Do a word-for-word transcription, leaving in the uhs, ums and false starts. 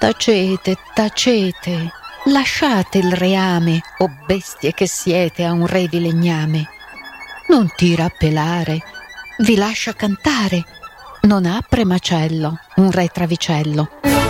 Tacete, tacete, lasciate il reame, o bestie che siete a un re di legname. Non tira a pelare, vi lascia cantare, non apre macello un re travicello.